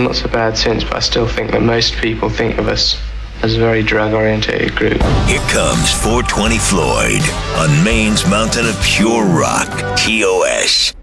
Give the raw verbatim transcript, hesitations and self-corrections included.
not so bad since, but I still think that most people think of us as a very drug-orientated group. Here comes four twenty Floyd on Maine's mountain of pure rock, T O S.